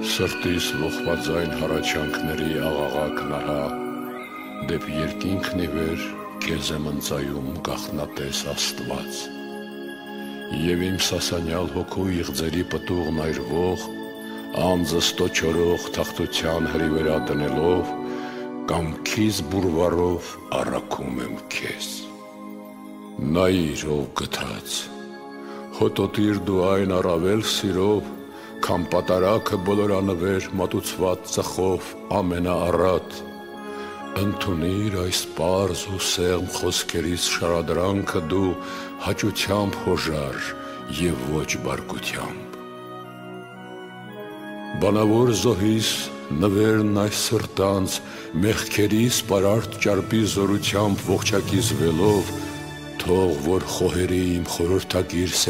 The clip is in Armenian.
Սրտիս ողբաձայն հառաչանքների աղաղակ նահա, դեպ երկինքն ի վեր քեզ եմ ընծայում գաղտնատես Աստված։ Եվ իմ սասանյալ հոգու իղձերի պտուղն այրվող, անձս տոչորող թախտության հրիվերա դնելով, կամքիս բուրվարով առաքում եմ քեզ։ Նայիր ով գթած, հոտոտիր դու այն առավել սիրով, քան պատարագը բոլորանվեր մատուցված ծխով ամենաառատ, ընդունիր այս պարզ ու սեղմ խոսքերիս շարադրանքը դու հաճությամբ հոժար և ոչ բարկությամբ։ Բանավոր զոհիս նվերն այս սրտանց մեղքերիս պարարտ ճարպի զորությամբ ողջակիզվելով, թող որ խոհերի իմ խորհրդակիր